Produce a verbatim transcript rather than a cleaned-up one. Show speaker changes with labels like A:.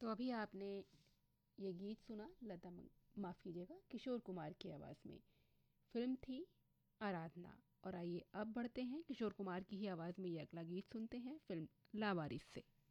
A: तो अभी आपने ये गीत सुना लता मंग माफ़ कीजिएगा किशोर कुमार की आवाज़ में। फिल्म थी आराधना। और आइए अब बढ़ते हैं किशोर कुमार की ही आवाज़ में ये अगला गीत सुनते हैं फिल्म लावारिस से।